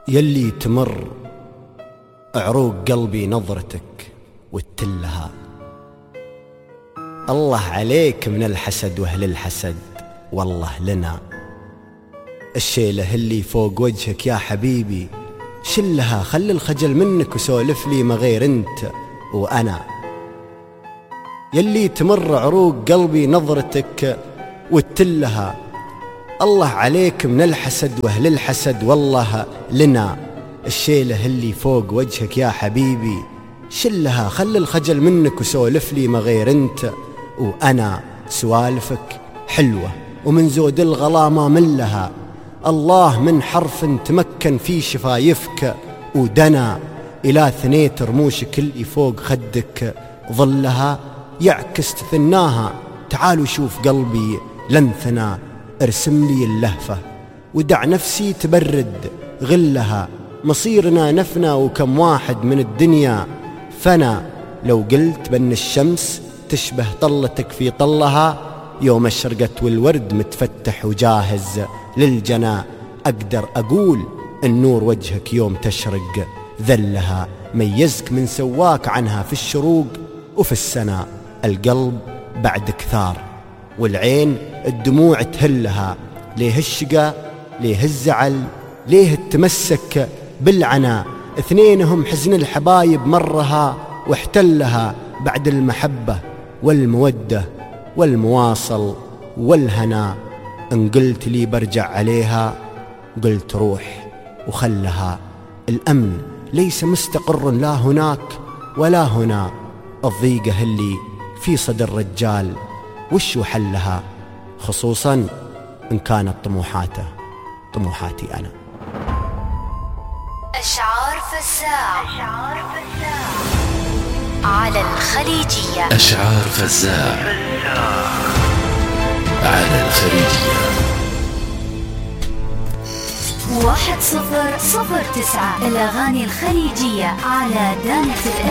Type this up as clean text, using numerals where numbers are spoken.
يلي تمر عروق قلبي نظرتك وتلها. الله عليك من الحسد واهل الحسد، والله لنا الشيله اللي فوق وجهك يا حبيبي شلها. خلي الخجل منك وسولف لي ما غير انت وانا. يلي تمر عروق قلبي نظرتك وتلها. الله عليك من الحسد واهل الحسد، والله لنا الشيله اللي فوق وجهك يا حبيبي شلها. خلي الخجل منك وسولف لي ما غير انت وانا. سوالفك حلوه ومن زود الغلا ما ملها. الله من حرف تمكن في شفايفك ودنا الى ثنيت رموشك اللي فوق خدك ظلها. يعكس تثناها تعالوا شوف قلبي لنثنا. ارسم لي اللهفه ودع نفسي تبرد غلها. مصيرنا نفنى وكم واحد من الدنيا فنا. لو قلت بأن الشمس تشبه طلتك في طلها، يوم اشرقت والورد متفتح وجاهز للجنا. أقدر أقول النور وجهك يوم تشرق ذلها. ميزك من سواك عنها في الشروق وفي السنا. القلب بعد كثار والعين الدموع تهلها. ليه الشقا ليه الزعل ليه التمسك بالعنا. اثنينهم حزن الحبايب مرها واحتلها. بعد المحبة والمودة والمواصل والهنا. ان قلت لي برجع عليها قلت روح وخلها. الأمن ليس مستقر لا هناك ولا هنا. الضيقة اللي في صدر الرجال وش حلها، خصوصا إن كانت طموحاتي أنا. أشعار فزاع على الخليجية. أشعار فزاع على الخليجية. 1009 الأغاني الخليجية على دانة